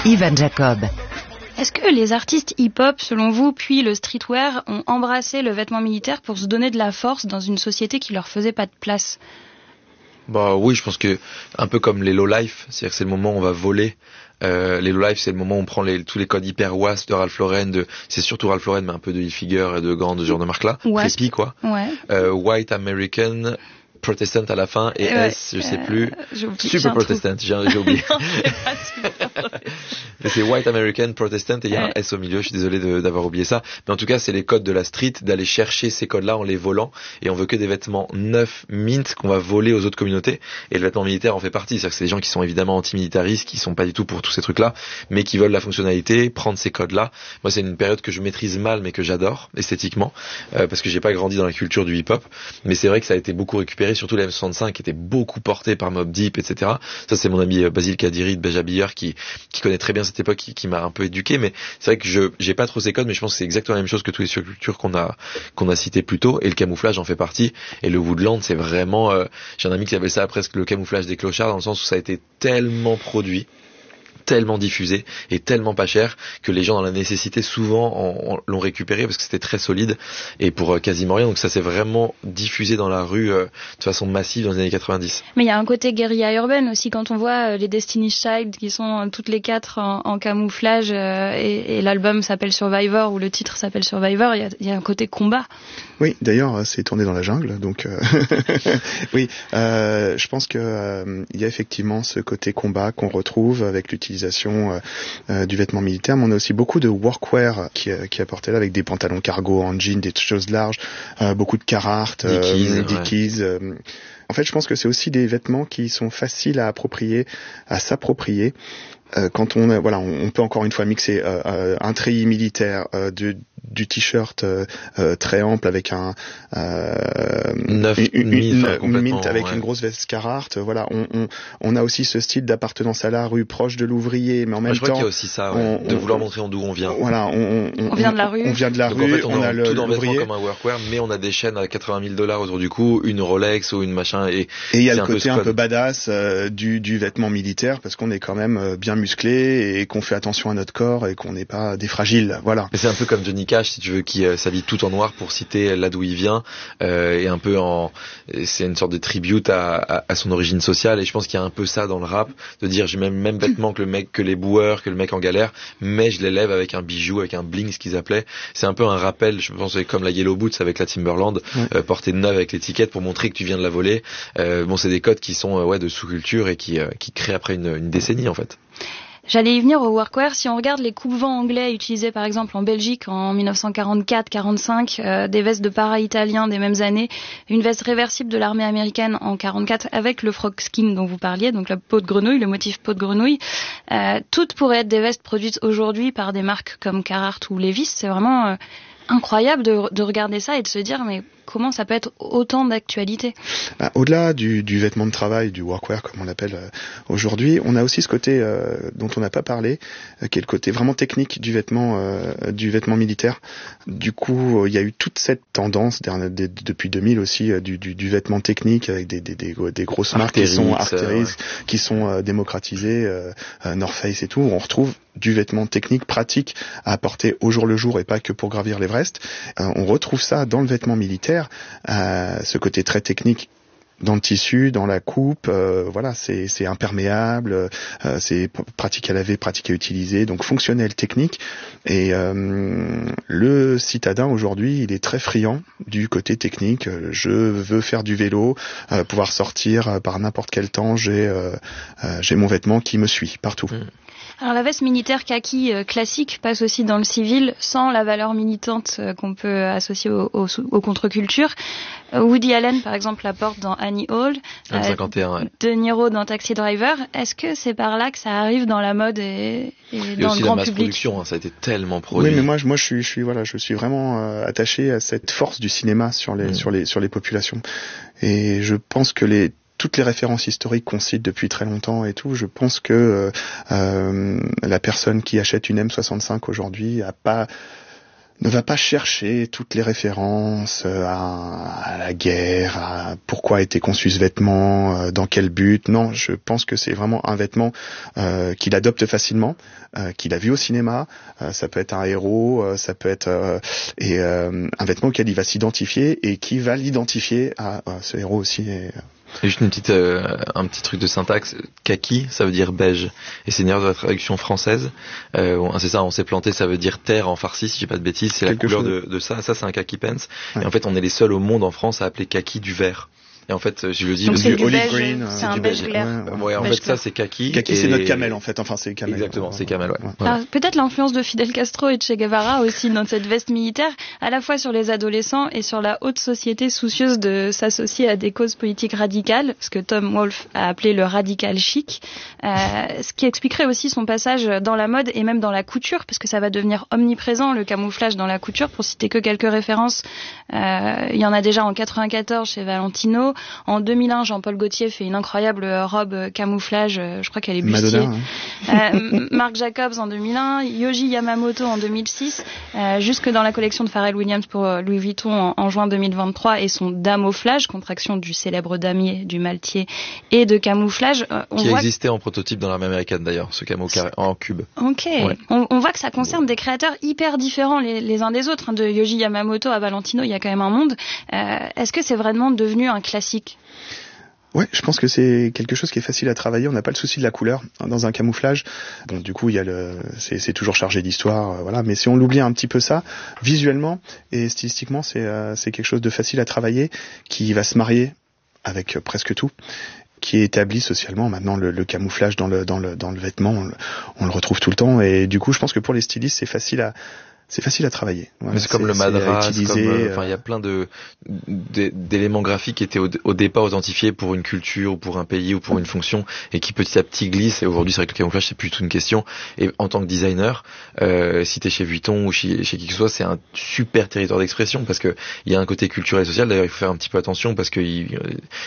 Ivan Jacob. Est-ce que les artistes hip-hop, selon vous, puis le streetwear, ont embrassé le vêtement militaire pour se donner de la force dans une société qui leur faisait pas de place ? Bah oui, je pense que un peu comme les low life, c'est-à-dire que c'est le moment où on va voler. Les low life, c'est le moment où on prend tous les codes hyper wasp de Ralph Lauren, c'est surtout Ralph Lauren, mais un peu de Hilfiger et de Gand, de ce genre de marque là, précis quoi. Ouais. White American, Protestant à la fin et S, je sais plus. Super Protestant, j'ai oublié. Non, c'est pas super. Mais c'est White American Protestant et il y a un S au milieu, je suis désolé d'avoir oublié ça. Mais en tout cas, c'est les codes de la street, d'aller chercher ces codes-là en les volant. Et on veut que des vêtements neufs, mint, qu'on va voler aux autres communautés. Et le vêtement militaire en fait partie. C'est-à-dire que c'est des gens qui sont évidemment antimilitaristes, qui sont pas du tout pour tous ces trucs-là, mais qui veulent la fonctionnalité, prendre ces codes-là. Moi, c'est une période que je maîtrise mal, mais que j'adore, esthétiquement, parce que j'ai pas grandi dans la culture du hip-hop. Mais c'est vrai que ça a été beaucoup récupéré, surtout les M65 qui étaient beaucoup portés par Mobb Deep, etc. Ça, c'est mon ami Basile Kadiri de Beja Beer qui connaît très bien cette époque, qui m'a un peu éduqué. Mais c'est vrai que j'ai pas trop ces codes, mais je pense que c'est exactement la même chose que toutes les subcultures qu'on a citées plus tôt. Et le camouflage en fait partie. Et le Woodland, c'est vraiment, j'ai un ami qui appelle ça presque le camouflage des clochards, dans le sens où ça a été tellement produit, tellement diffusé et tellement pas cher que les gens dans la nécessité souvent l'ont récupéré parce que c'était très solide et pour quasiment rien. Donc ça s'est vraiment diffusé dans la rue de façon massive dans les années 90. Mais il y a un côté guérilla urbaine aussi quand on voit les Destiny's Child qui sont toutes les quatre en camouflage et l'album s'appelle Survivor ou le titre s'appelle Survivor, il y a un côté combat. Oui, d'ailleurs c'est tourné dans la jungle, donc oui, je pense que il y a effectivement ce côté combat qu'on retrouve avec l'utilisation du vêtement militaire, mais on a aussi beaucoup de workwear qui apportait là avec des pantalons cargo en jean, des choses larges, beaucoup de Carhartt, Dickies. En fait, je pense que c'est aussi des vêtements qui sont faciles à s'approprier. Quand on peut encore une fois mixer un treillis militaire, du t-shirt très ample avec une mint avec une grosse veste Carhartt. Voilà, on a aussi ce style d'appartenance à la rue, proche de l'ouvrier, mais en même temps, je crois qu'il y a aussi ça, de vouloir montrer d'où on vient. Voilà, on vient de la rue. On vient de la rue. En fait, on a tout dans le vêtement comme un workwear, mais on a des chaînes à $80 000 autour du cou, une Rolex ou une machin. Et il y a le côté un peu badass du vêtement militaire parce qu'on est quand même bien musclé et qu'on fait attention à notre corps et qu'on n'est pas des fragiles. Voilà. Mais c'est un peu comme Johnny Cash, si tu veux, qui s'habille tout en noir pour citer là d'où il vient, et un peu c'est une sorte de tribute à son origine sociale. Et je pense qu'il y a un peu ça dans le rap, de dire j'ai même vêtements que les boueurs, que le mec en galère, mais je les lève avec un bijou, avec un bling, ce qu'ils appelaient. C'est un peu un rappel, je pense, comme la Yellow Boots avec la Timberland, portée neuve avec l'étiquette pour montrer que tu viens de la voler. C'est des codes qui sont de sous-culture et qui créent après une décennie en fait. J'allais y venir au workwear. Si on regarde les coupe-vents anglais utilisés par exemple en Belgique en 1944-45, des vestes de para italiens des mêmes années, une veste réversible de l'armée américaine en 44 avec le frog skin dont vous parliez, donc la peau de grenouille, le motif peau de grenouille, toutes pourraient être des vestes produites aujourd'hui par des marques comme Carhartt ou Levi's. C'est vraiment incroyable de regarder ça et de se dire mais comment ça peut être autant d'actualité? Au-delà du vêtement de travail, du workwear comme on l'appelle aujourd'hui, on a aussi ce côté dont on n'a pas parlé, qui est le côté vraiment technique du vêtement militaire. Du coup, il y a eu toute cette tendance depuis 2000 aussi du vêtement technique avec des grosses marques qui sont Arc'teryx, qui sont démocratisées, North Face et tout. On retrouve du vêtement technique pratique à porter au jour le jour et pas que pour gravir l'Everest. On retrouve ça dans le vêtement militaire. Ce côté très technique dans le tissu, dans la coupe, c'est imperméable, c'est pratique à laver, pratique à utiliser, donc fonctionnel, technique. Et le citadin aujourd'hui, il est très friand du côté technique. Je veux faire du vélo, pouvoir sortir par n'importe quel temps. J'ai mon vêtement qui me suit partout. Alors la veste militaire kaki classique passe aussi dans le civil sans la valeur militante qu'on peut associer aux contre-cultures. Woody Allen par exemple la porte dans Annie Hall, De Niro dans Taxi Driver. Est-ce que c'est par là que ça arrive dans la mode et dans le grand public? Production, ça a été tellement produit. Oui, mais moi je suis vraiment attaché à cette force du cinéma sur les populations. Et je pense que toutes les références historiques qu'on cite depuis très longtemps et tout, je pense que la personne qui achète une M65 aujourd'hui a pas ne va pas chercher toutes les références à la guerre, à pourquoi a été conçu ce vêtement, dans quel but. Non, je pense que c'est vraiment un vêtement qu'il adopte facilement, qu'il a vu au cinéma. Ça peut être un héros, ça peut être un vêtement auquel il va s'identifier et qui va l'identifier à ce héros aussi. Et juste un petit truc de syntaxe. Kaki, ça veut dire beige. Et c'est une erreur de la traduction française. C'est ça, on s'est planté, ça veut dire terre en farsi, si j'ai pas de bêtises. C'est la couleur de ça. Ça, c'est un kaki pants. Ouais. Et en fait, on est les seuls au monde en France à appeler kaki du vert. Et en fait, je le dis, donc c'est du olive beige, green, c'est un beige clair. Ouais, en fait, ça c'est kaki. Kaki, c'est notre camel en fait. Enfin, c'est camel. Exactement, c'est camel. Ouais. Alors, peut-être l'influence de Fidel Castro et de Che Guevara aussi dans cette veste militaire, à la fois sur les adolescents et sur la haute société soucieuse de s'associer à des causes politiques radicales, ce que Tom Wolfe a appelé le radical chic, ce qui expliquerait aussi son passage dans la mode et même dans la couture, parce que ça va devenir omniprésent le camouflage dans la couture. Pour citer que quelques références, il y en a déjà en 94 chez Valentino, en 2001 Jean-Paul Gaultier fait une incroyable robe camouflage, je crois qu'elle est bustier. Marc Jacobs en 2001, Yohji Yamamoto en 2006, jusque dans la collection de Pharrell Williams pour Louis Vuitton en juin 2023 et son damouflage, contraction du célèbre damier, du maltier et de camouflage. Qui existait en prototype dans l'armée américaine d'ailleurs, ce camo en cube. Ok, ouais. On voit que ça concerne des créateurs hyper différents les uns des autres. De Yohji Yamamoto à Valentino, il y a quand même un monde. Est-ce que c'est vraiment devenu un classique ? Ouais, je pense que c'est quelque chose qui est facile à travailler. On n'a pas le souci de la couleur dans un camouflage. Bon, du coup, il y a c'est toujours chargé d'histoire, voilà. Mais si on l'oublie un petit peu ça, visuellement et stylistiquement, c'est quelque chose de facile à travailler, qui va se marier avec presque tout, qui est établi socialement. Maintenant, le camouflage dans le vêtement, on le retrouve tout le temps. Et du coup, je pense que pour les stylistes, c'est facile à travailler. Voilà, mais c'est comme le madras, il y a plein d'éléments graphiques qui étaient au départ authentifiés pour une culture, ou pour un pays, ou pour une fonction, et qui petit à petit glissent. Et aujourd'hui, c'est vrai que le camouflage, c'est plus tout une question. Et en tant que designer, si t'es chez Vuitton ou chez qui que ce soit, c'est un super territoire d'expression parce que il y a un côté culturel et social. D'ailleurs, il faut faire un petit peu attention parce que